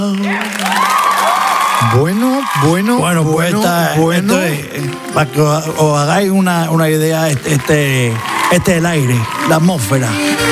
Bueno, pues para que os hagáis una idea, este es el aire, la atmósfera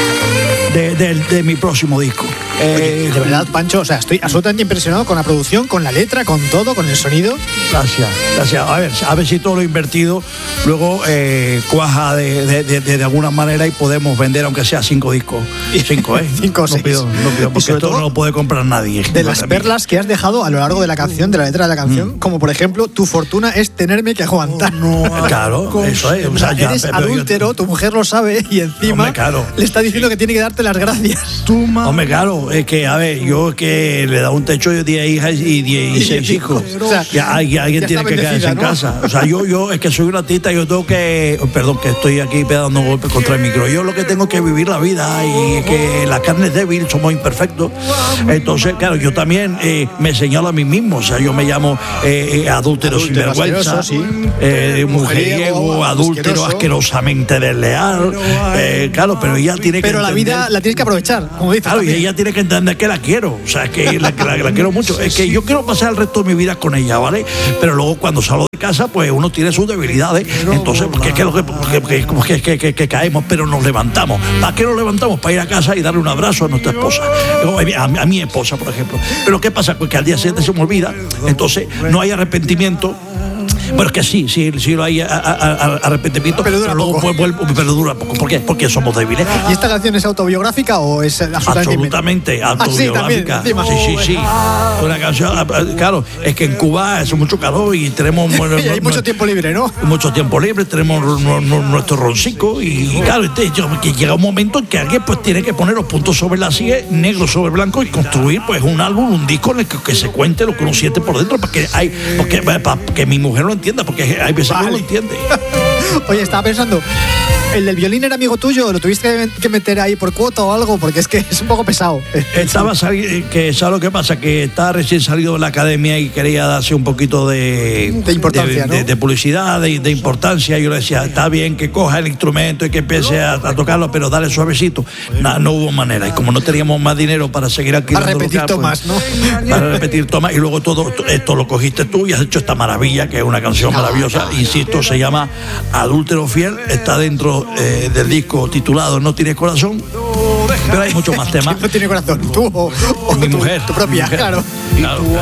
de mi próximo disco. De verdad, Pancho, o sea, estoy absolutamente impresionado con la producción, con la letra, con todo, con el sonido. Gracias. A ver si todo lo invertido luego cuaja de alguna manera y podemos vender aunque sea 5 discos. 5, ¿eh? 5 o 6. No pido, porque esto no lo puede comprar nadie. De las perlas que has dejado a lo largo de la canción, de la letra de la canción, como por ejemplo, tu fortuna es tenerme que aguantar. Claro, eso es. O sea, eres adúltero, tu mujer lo sabe y encima le está diciendo que tiene que darte las gracias. Hombre, claro, es que, a ver, yo que le he dado un techo de 10 hijas y 16 hijos. O sea, ya alguien tiene que quedarse en casa. O sea, yo es que soy un artista, yo tengo que... Perdón, que estoy aquí dando golpes contra el micro. Yo lo que tengo que vivir la vida y que la carne es débil, somos imperfectos. Entonces, claro, yo también me señalo a mí mismo. O sea, yo me llamo adúltero sinvergüenza, mujeriego, adúltero asquerosamente desleal. Claro, pero ella tiene que... Pero la vida la tienes que aprovechar, como dices. Claro, y ella tiene que entender que la quiero. O sea, que la quiero mucho. Es que yo quiero pasar el resto de mi vida con ella, ¿vale? Pero luego cuando salgo de casa, pues uno tiene sus debilidades. Entonces, porque es que caemos, pero nos levantamos. ¿Para qué nos levantamos? Para ir a casa y darle un abrazo a nuestra esposa. A mi esposa, por ejemplo. Pero ¿qué pasa? Pues que al día siguiente se me olvida. Entonces, no hay arrepentimiento. Bueno, es que sí lo hay arrepentimiento, pero dura poco. ¿Por qué? Porque somos débiles. ¿Y esta canción es autobiográfica o es absolutamente autobiográfica? Sí. Una canción, claro, es que en Cuba hace mucho calor y tenemos... y hay mucho tiempo libre, ¿no? Mucho tiempo libre, tenemos nuestro roncico y claro, que llega un momento en que alguien pues tiene que poner los puntos sobre la silla, negro sobre blanco y construir pues un álbum, un disco en el que se cuente lo que uno siente por dentro para que mi mujer lo entienda, porque hay veces que no lo entiende. Oye, estaba pensando, ¿el del violín era amigo tuyo? ¿Lo tuviste que meter ahí por cuota o algo? Porque es que es un poco pesado. ¿Sabes lo que pasa? Que está recién salido de la academia y quería darse un poquito de importancia, ¿no? de publicidad, de importancia. Yo le decía, está bien que coja el instrumento y que empiece a tocarlo, pero dale suavecito. No hubo manera. Y como no teníamos más dinero para seguir alquilando para repetir tomas, ¿no? Para repetir tomas. Y luego todo esto lo cogiste tú y has hecho esta maravilla, que es una canción maravillosa. Insisto, se llama Adúltero Fiel. Está dentro del disco titulado No Tienes Corazón, pero hay muchos más temas. No tiene corazón, tú o mi mujer, tu propia, claro.